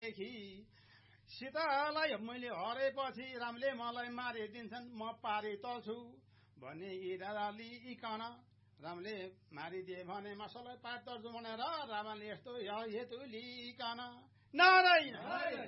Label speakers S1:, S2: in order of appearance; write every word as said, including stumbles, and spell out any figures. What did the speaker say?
S1: सीतालाई मैले हरेपछि रामले मलाई मारिदिन्छन् म पारी तल्छु भने इरालिकन रामले मारिदिए भने मसलाई पार तर्छु भनेर रामले यस्तो हेतु लिकन नारायण